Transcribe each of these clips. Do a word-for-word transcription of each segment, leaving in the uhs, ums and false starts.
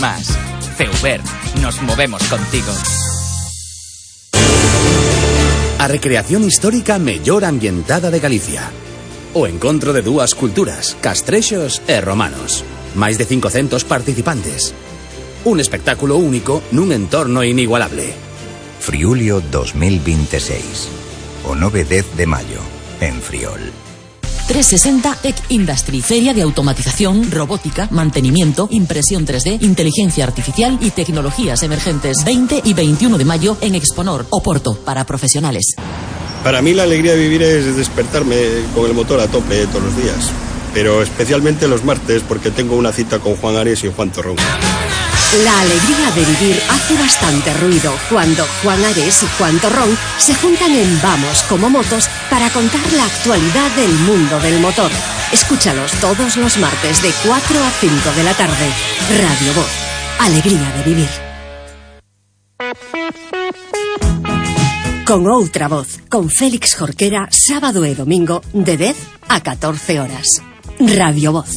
Más. Feuber, nos movemos contigo. A recreación histórica mellor ambientada de Galicia. O encontro de dúas culturas, castrexos e romanos. Máis de cincocentos participantes. Un espectáculo único nun entorno inigualable. Friulio dos mil veintiséis. O nove e dez de maio, en Friol. trescientos sesenta Tech Industry, feria de automatización, robótica, mantenimiento, impresión tres D, inteligencia artificial y tecnologías emergentes. veinte y veintiuno de mayo en Exponor, Oporto, para profesionales. Para mí la alegría de vivir es despertarme con el motor a tope todos los días, pero especialmente los martes porque tengo una cita con Juan Ares y Juan Torrón. La alegría de vivir hace bastante ruido cuando Juan Ares y Juan Torrón se juntan en Vamos como Motos para contar la actualidad del mundo del motor. Escúchalos todos los martes de cuatro a cinco de la tarde. Radio Voz. Alegría de vivir. Con outra voz, con Félix Jorquera, sábado e domingo de dez a catorce horas. Radio Voz.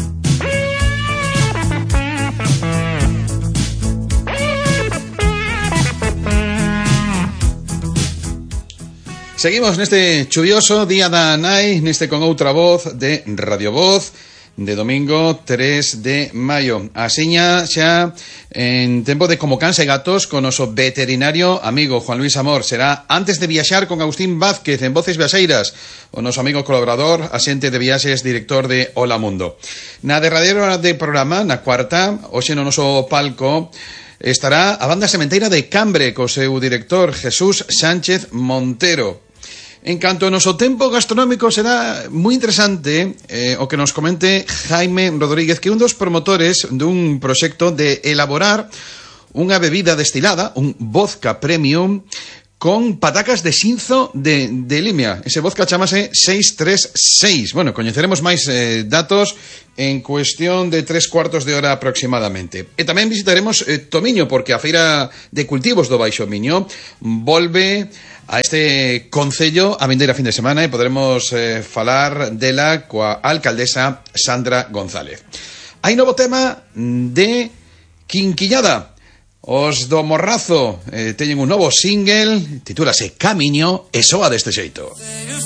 Seguimos neste chuvioso día da nai, neste con outra voz de Radio Voz, de domingo tres de maio. Asiña xa en tempo de Como Cans e Gatos con noso veterinario amigo Juan Luis Amor. Será antes de viaxar con Agustín Vázquez en Voces Viaxeiras, o noso amigo colaborador, asente de viaxes, director de Hola Mundo. Na derradeira hora de programa, na cuarta, hoxe no noso palco, estará a banda sementeira de Cambre co seu director Jesús Sánchez Montero. En canto ao noso tempo gastronómico, será moi interesante eh, o que nos comente Jaime Rodríguez, que é un dos promotores dun proxecto de elaborar unha bebida destilada, un vodka premium, con patacas de xinzo de, de Limia. Ese vodka chamase seis tres seis. Bueno, coñeceremos máis eh, datos en cuestión de tres cuartos de hora aproximadamente. E tamén visitaremos eh, Tomiño, porque a Feira de Cultivos do Baixo Miño volve a este concello a vindeira fin de semana e poderemos eh, falar dela coa alcaldesa Sandra González. Hai novo tema de Quinquillada. Os do Morrazo eh, teñen un novo single, titúlase Camiño e soa deste xeito.